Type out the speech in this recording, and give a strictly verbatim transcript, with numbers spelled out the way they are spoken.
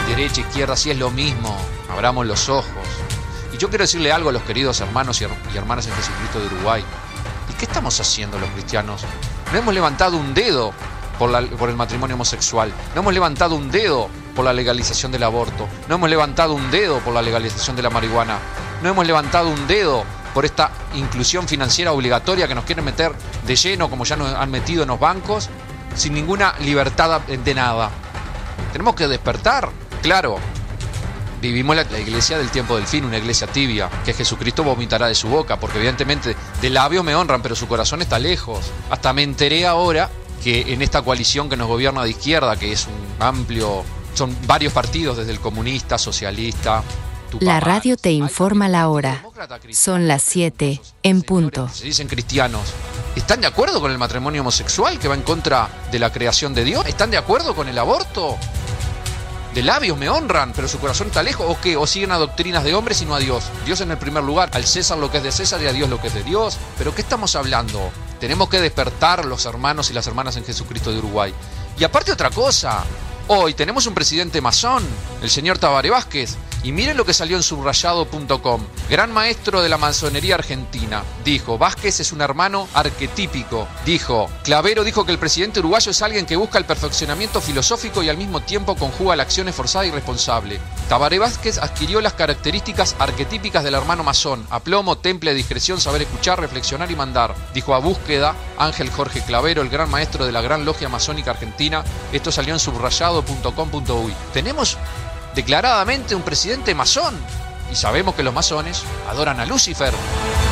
derecha, izquierda, si es lo mismo. Abramos los ojos. Y yo quiero decirle algo a los queridos hermanos y hermanas en Jesucristo de Uruguay. ¿Y qué estamos haciendo los cristianos? No hemos levantado un dedo por, la, por el matrimonio homosexual. No hemos levantado un dedo por la legalización del aborto. No hemos levantado un dedo por la legalización de la marihuana. No hemos levantado un dedo por esta inclusión financiera obligatoria que nos quieren meter de lleno, como ya nos han metido en los bancos, sin ninguna libertad de nada. Tenemos que despertar, claro. Vivimos la, la iglesia del tiempo del fin, una iglesia tibia, que Jesucristo vomitará de su boca, porque evidentemente de labios me honran, pero su corazón está lejos. Hasta me enteré ahora que en esta coalición que nos gobierna de izquierda, que es un amplio, son varios partidos, desde el comunista, socialista. La radio te informa la hora. Son las siete en punto. Se dicen cristianos. ¿Están de acuerdo con el matrimonio homosexual que va en contra de la creación de Dios? ¿Están de acuerdo con el aborto? De labios me honran, pero su corazón está lejos. ¿O qué? ¿O siguen a doctrinas de hombres y no a Dios? Dios en el primer lugar, al César lo que es de César y a Dios lo que es de Dios. ¿Pero qué estamos hablando? Tenemos que despertar los hermanos y las hermanas en Jesucristo de Uruguay. Y aparte otra cosa, hoy tenemos un presidente masón, el señor Tabaré Vázquez. Y miren lo que salió en subrayado punto com. Gran maestro de la masonería argentina. Dijo, Vázquez es un hermano arquetípico. Dijo, Clavero dijo que el presidente uruguayo es alguien que busca el perfeccionamiento filosófico y al mismo tiempo conjuga la acción esforzada y responsable. Tabaré Vázquez adquirió las características arquetípicas del hermano masón. Aplomo, temple, discreción, saber escuchar, reflexionar y mandar. Dijo a búsqueda Ángel Jorge Clavero, el gran maestro de la gran logia masónica argentina. Esto salió en subrayado punto com punto uy. Tenemos declaradamente un presidente masón. Y sabemos que los masones adoran a Lucifer.